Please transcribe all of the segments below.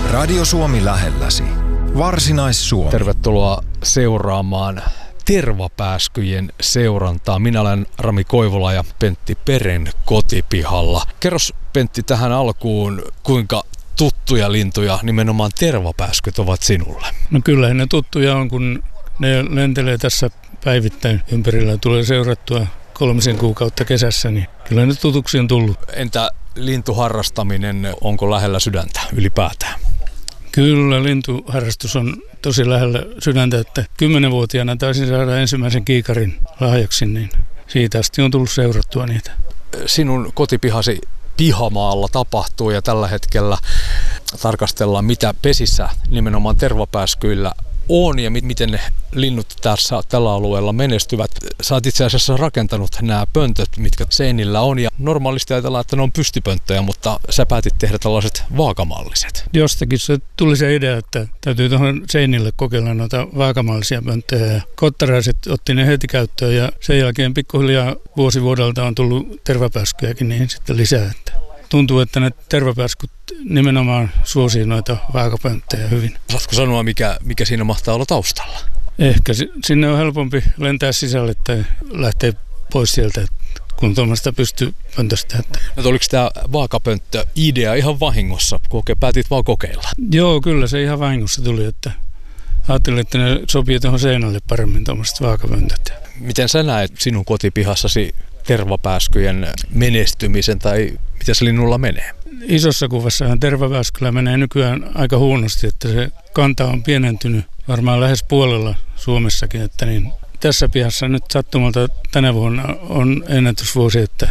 Radio Suomi lähelläsi. Varsinais-Suomi. Tervetuloa seuraamaan tervapääskyjen seurantaa. Minä olen Rami Koivula ja Pentti Peren kotipihalla. Kerros, Pentti, tähän alkuun, kuinka tuttuja lintuja nimenomaan tervapääskyt ovat sinulle? No kyllä ne tuttuja on, kun ne lentelee tässä päivittäin ympärillä. Tulee seurattua 3 kuukautta kesässä, niin kyllä ne tutuksi on tullut. Entä lintuharrastaminen, onko lähellä sydäntä ylipäätään? Kyllä, lintuharrastus on tosi lähellä sydäntä, että 10-vuotiaana taisin saada ensimmäisen kiikarin lahjaksi, niin siitä asti on tullut seurattua niitä. Sinun kotipihasi pihamaalla tapahtuu ja tällä hetkellä tarkastellaan, mitä pesissä nimenomaan tervapääskyillä on ja miten ne linnut tällä alueella menestyvät. Sä oot itse asiassa rakentanut nämä pöntöt, mitkä seinillä on, ja normaalisti ajatellaan, että ne on pystypönttöjä, mutta sä päätit tehdä tällaiset vaakamalliset. Jostakin se tuli se idea, että täytyy tuohon seinille kokeilla noita vaakamallisia pönttöjä, ja kottaraiset otti ne heti käyttöön, ja sen jälkeen pikkuhiljaa vuosi vuodelta on tullut tervapääskyjäkin niin sitten lisää. Tuntuu, että ne tervapääskyt nimenomaan suosii noita vaakapönttejä hyvin. Saatko sanoa, mikä siinä mahtaa olla taustalla? Ehkä sinne on helpompi lentää sisälle tai lähteä pois sieltä, kun tuommoista pystyy pöntöstä. No, oliko tämä vaakapönttö-idea ihan vahingossa, kun päätit vaan kokeilla? Joo, kyllä se ihan vahingossa tuli, että ajattelin, että ne sopii tuohon seinälle paremmin tuommoiset vaakapöntöt. Miten sä näet sinun kotipihassasi tervapääskyjen menestymisen, tai miten se linnulla menee? Isossa kuvassahan tervapääskyllä menee nykyään aika huonosti, että se kanta on pienentynyt varmaan lähes puolella Suomessakin, että niin tässä pihassa nyt sattumalta tänä vuonna on ennätysvuosi, että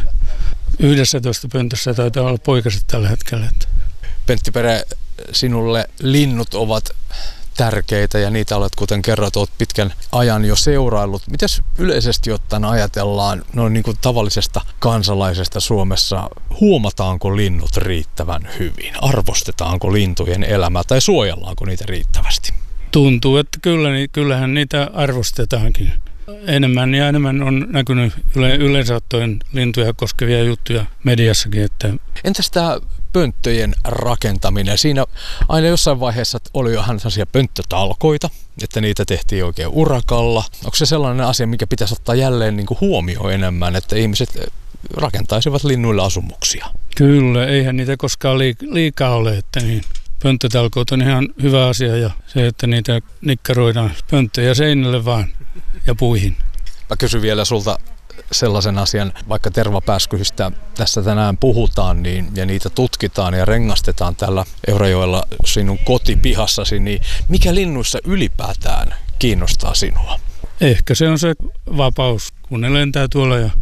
11 pöntössä taitaa olla poikaset tällä hetkellä. Pentti Pere, sinulle linnut ovat tärkeitä ja niitä olet, kuten kerrot, olet pitkän ajan jo seuraillut. Mites yleisesti ottaen ajatellaan noin niin kuin tavallisesta kansalaisesta Suomessa, huomataanko linnut riittävän hyvin? Arvostetaanko lintujen elämää tai suojellaanko niitä riittävästi? Tuntuu, että kyllähän niitä arvostetaankin. Enemmän ja enemmän on näkynyt yleensä ottaen lintuja koskevia juttuja mediassakin. Entäs tämä pönttöjen rakentaminen? Siinä aina jossain vaiheessa oli jo ihan sellaisia pönttötalkoita, että niitä tehtiin oikein urakalla. Onko se sellainen asia, mikä pitäisi ottaa jälleen niin kuin huomioon enemmän, että ihmiset rakentaisivat linnuille asumuksia? Kyllä, eihän niitä koskaan liikaa ole, että niin. Pönttötalkoot on ihan hyvä asia ja se, että niitä nikkaroidaan pönttöjä seinälle vaan ja puihin. Mä kysyn vielä sulta sellaisen asian, vaikka tervapääskyistä tässä tänään puhutaan ja niitä tutkitaan ja rengastetaan täällä Eurajoella sinun kotipihassasi, niin mikä linnuissa ylipäätään kiinnostaa sinua? Ehkä se on se vapaus, kun ne lentää tuolla ja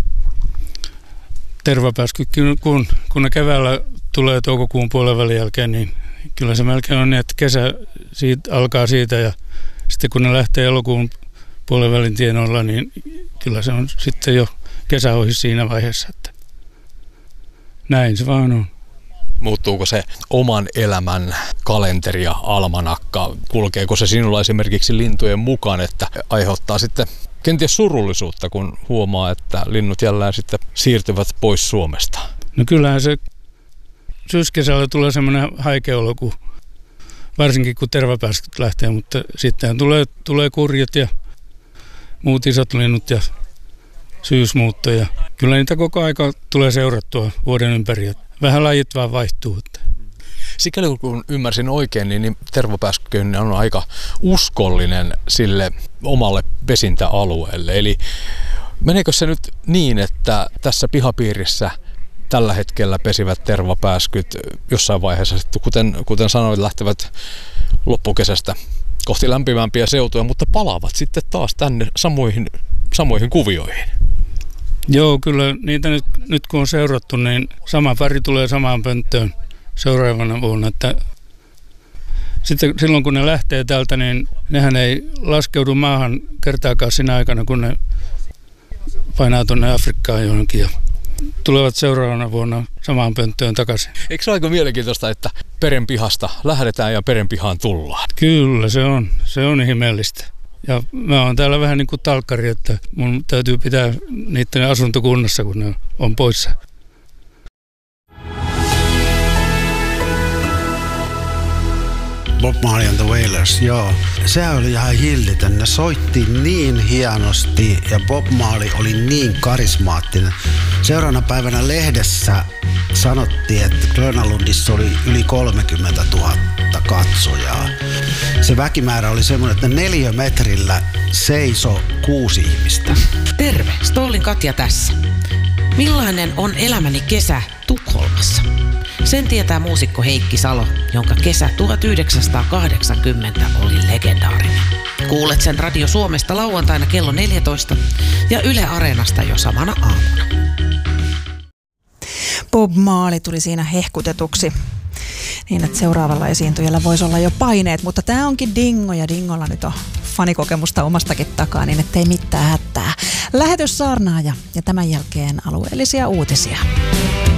tervapääskytkin, kun ne keväällä tulee toukokuun puolenvälin jälkeen, niin kyllä se melkein on niin, että kesä alkaa siitä ja sitten kun ne lähtee elokuun puolenvälin tienoilla, niin kyllä se on sitten jo kesä ohi siinä vaiheessa, että näin se vaan on. Muuttuuko se oman elämän kalenteri ja almanakka? Kulkeeko se sinulla esimerkiksi lintujen mukaan, että aiheuttaa sitten kenties surullisuutta, kun huomaa, että linnut jälleen sitten siirtyvät pois Suomesta? No kyllähän se syyskesällä tulee semmoinen haikeolo, varsinkin kun tervapääskyt lähtee, mutta sitten tulee kurjat ja muut isot linnut ja syysmuutto. Ja kyllä niitä koko aika tulee seurattua vuoden ympäri. Vähän lajit vaan vaihtuu. Sikäli kun ymmärsin oikein, niin tervapääskyinen on aika uskollinen sille omalle pesintäalueelle. Eli meneekö se nyt niin, että tässä pihapiirissä tällä hetkellä pesivät tervapääskyt jossain vaiheessa, kuten sanoit, lähtevät loppukesästä kohti lämpimämpiä seutuja, mutta palaavat sitten taas tänne samoihin kuvioihin? Joo, kyllä niitä nyt kun on seurattu, niin sama pari tulee samaan pönttöön seuraavana vuonna. Että sitten silloin kun ne lähtee täältä, niin nehän ei laskeudu maahan kertaakaan siinä aikana, kun ne painaa tuonne Afrikkaan johonkin ja tulevat seuraavana vuonna samaan pönttöön takaisin. Eikö se ole aika mielenkiintoista, että Peren pihasta lähdetään ja Peren pihaan tullaan? Kyllä, se on ihmeellistä. Ja mä oon täällä vähän niin kuin talkkari, että mun täytyy pitää niiden asuntokunnassa, kun ne on poissa. Bob Marley and the Wailers, joo. Se oli ihan hillitön. Ne soitti niin hienosti ja Bob Marley oli niin karismaattinen. Seuraavana päivänä lehdessä sanottiin, että Grönalundissa oli yli 30 000 katsojaa. Se väkimäärä oli semmoinen, että 4 metrillä seisoi 6 ihmistä. Terve, Stollin Katja tässä. Millainen on elämäni kesä Tukholmassa? Sen tietää muusikko Heikki Salo, jonka kesä 1980 oli legendaarinen. Kuulet sen Radio Suomesta lauantaina kello 14 ja Yle Areenasta jo samana aamuna. Bob Marley tuli siinä hehkutetuksi niin, että seuraavalla esiintyjällä voisi olla jo paineet, mutta tämä onkin Dingo ja Dingolla nyt on fanikokemusta omastakin takaa, niin ettei mitään hätää. Lähetyssaarnaaja ja tämän jälkeen alueellisia uutisia.